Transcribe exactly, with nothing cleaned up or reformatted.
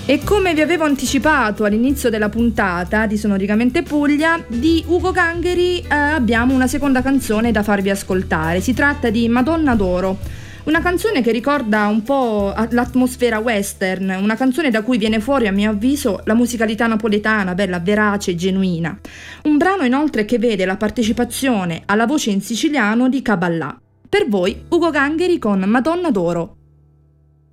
E come vi avevo anticipato all'inizio della puntata di Sonoricamente Puglia, di Ugo Gangheri eh, abbiamo una seconda canzone da farvi ascoltare. Si tratta di Madonna d'Oro, una canzone che ricorda un po' l'atmosfera western, una canzone da cui viene fuori, a mio avviso, la musicalità napoletana, bella, verace e genuina. Un brano inoltre che vede la partecipazione alla voce in siciliano di Caballà. Per voi Ugo Gangheri con Madonna d'Oro.